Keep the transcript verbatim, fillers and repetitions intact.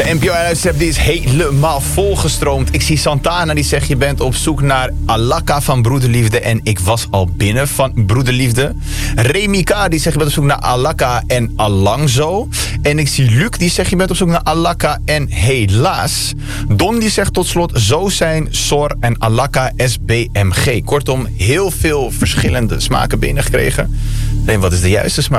N P O-uitzending die is helemaal volgestroomd. Ik zie Santana die zegt je bent op zoek naar Alaka van Broederliefde en ik was al binnen van Broederliefde. Remika die zegt je bent op zoek naar Alaka en Alangzo. En ik zie Luc die zegt je bent op zoek naar Alaka en Helaas. Don die zegt tot slot Zo zijn, Sor en Alaka S B M G. Kortom, heel veel verschillende smaken binnengekregen. En wat is de juiste smaak?